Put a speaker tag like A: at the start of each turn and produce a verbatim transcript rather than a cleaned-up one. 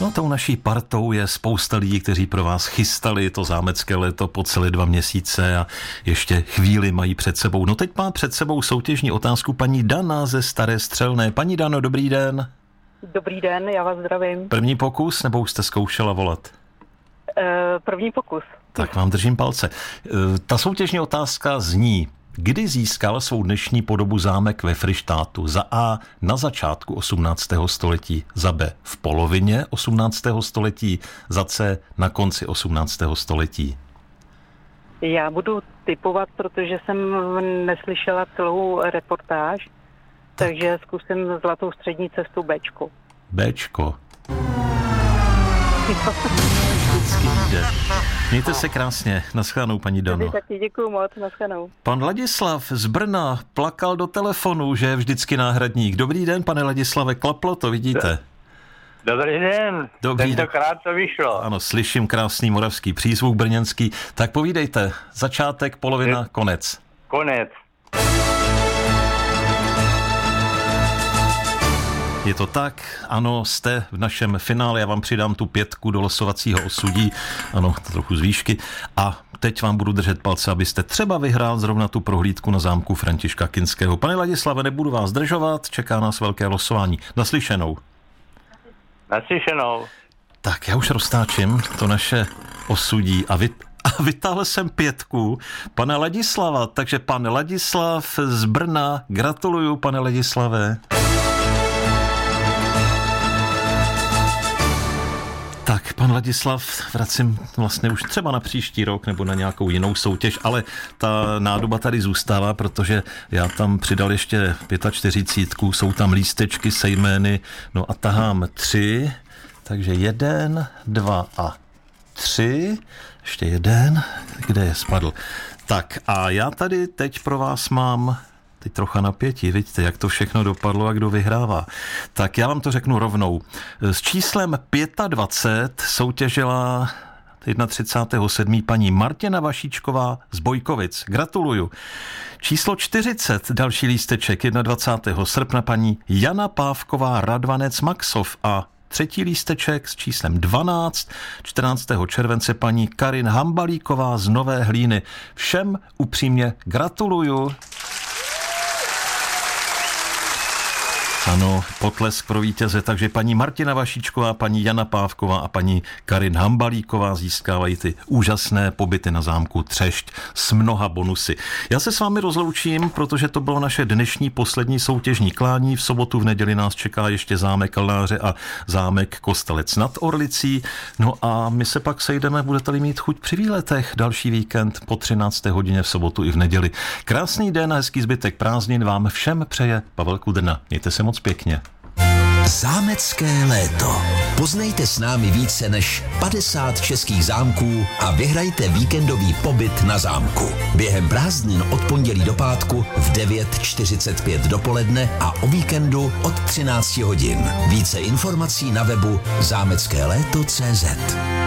A: No tou naší partou je spousta lidí, kteří pro vás chystali to zámecké léto po celé dva měsíce a ještě chvíli mají před sebou. No teď má před sebou soutěžní otázku paní Dana ze Staré Střelné. Paní Dano, dobrý den.
B: Dobrý den, já vás zdravím.
A: První pokus, nebo už jste zkoušela volat?
B: E, první pokus.
A: Tak vám držím palce. E, ta soutěžní otázka zní: kdy získal svou dnešní podobu zámek ve Fryštátu? Za A na začátku osmnáctého století, za B v polovině osmnáctého století, za C na konci osmnáctého století.
B: Já budu tipovat, protože jsem neslyšela celou reportáž, tak. takže zkusím zlatou střední cestu Bčko.
A: Bčko. Vždycky jde. Mějte se krásně. Naschledanou, paní Dano.
B: Taky děkuju moc, naschledanou.
A: Pan Ladislav z Brna plakal do telefonu, že je vždycky náhradník. Dobrý den, pane Ladislave, klaplo to, vidíte?
C: Dobrý den.
A: Dobrý
C: Tentokrát to vyšlo.
A: Ano, slyším krásný moravský přízvuk brněnský. Tak povídejte, začátek, polovina, konec.
C: Konec.
A: Je to tak, ano, jste v našem finále, já vám přidám tu pětku do losovacího osudí, ano, to trochu z výšky, a teď vám budu držet palce, abyste třeba vyhrál zrovna tu prohlídku na zámku Františka Kinského. Pane Ladislave, nebudu vás zdržovat, čeká nás velké losování. Naslyšenou.
C: Naslyšenou.
A: Tak, já už roztáčím to naše osudí a vy... A vytáhl jsem pětku pana Ladislava, takže pan Ladislav z Brna, gratuluju, pane Ladislave. Tak, pan Ladislav, vracím vlastně už třeba na příští rok nebo na nějakou jinou soutěž, ale ta nádoba tady zůstává, protože já tam přidal ještě čtyřicítku, jsou tam lístečky se jmény, no a tahám tři, takže jeden, dva a tři, ještě jeden, kde je spadl. Tak a já tady teď pro vás mám teď trocha napětí, vidíte, jak to všechno dopadlo a kdo vyhrává. Tak já vám to řeknu rovnou. S číslem dvacet pět soutěžila třicátého sedmého paní Martina Vašíčková z Bojkovic. Gratuluju. Číslo čtyřicet, další lísteček, dvacátého prvního srpna paní Jana Pávková Radvanec Maxov a třetí lísteček s číslem dvanáct, čtrnáctého července paní Karin Hambalíková z Nové Hlíny. Všem upřímně gratuluju. Ano, potlesk pro vítěze, takže paní Martina Vašíčková, paní Jana Pávková a paní Karin Hambalíková získávají ty úžasné pobyty na zámku Třešť s mnoha bonusy. Já se s vámi rozloučím, protože to bylo naše dnešní poslední soutěžní klání. V sobotu, v neděli nás čeká ještě zámek Lnáře a zámek Kostelec nad Orlicí. No a my se pak sejdeme, budete-li mít chuť při výletech, další víkend po třinácté hodině v sobotu i v neděli. Krásný den a hezký zbytek prázdnin vám všem přeje Pavel Kudrna. Mějte se moc pěkně.
D: Zámecké léto. Poznejte s námi více než padesát českých zámků a vyhrajte víkendový pobyt na zámku. Během prázdnin od pondělí do pátku v devět čtyřicet pět dopoledne a o víkendu od třináct hodin. Více informací na webu zámecké léto tečka cé zet.